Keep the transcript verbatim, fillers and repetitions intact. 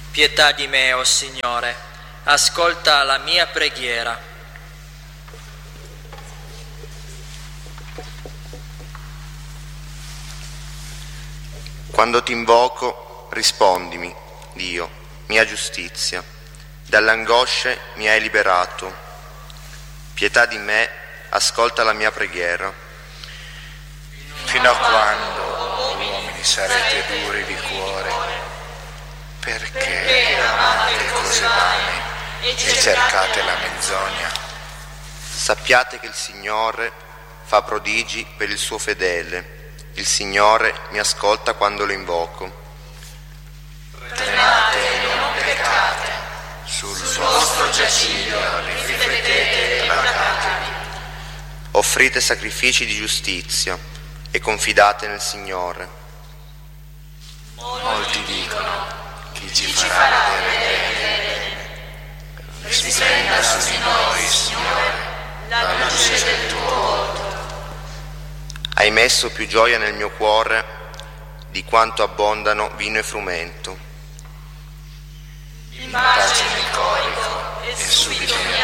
Pietà di me, o Signore, ascolta la mia preghiera. Quando ti invoco, rispondimi, Dio, mia giustizia. Dalle angosce mi hai liberato. Pietà di me, ascolta la mia preghiera. Fino a quando, uomini, sarete duri di cuore? Perché amate cose vane e cercate la menzogna? Sappiate che il Signore fa prodigi per il suo fedele. Il Signore mi ascolta quando lo invoco. Tremate e non peccate. Sul vostro giaciglio riflettete e placatevi. Offrite sacrifici di giustizia e confidate nel Signore. Molti dicono: chi ci farà vedere? Risplenda su di noi, Signore, la luce del tuo volto. Hai messo più gioia nel mio cuore di quanto abbondano vino e frumento. In pace nel corico e subito nel